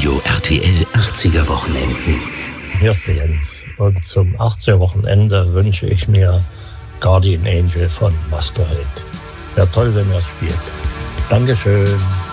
Radio RTL 80er Wochenenden. Hier ist der Jens. Und zum 80er Wochenende wünsche ich mir Guardian Angel von Masquerade. Wäre toll, wenn er es spielt. Dankeschön.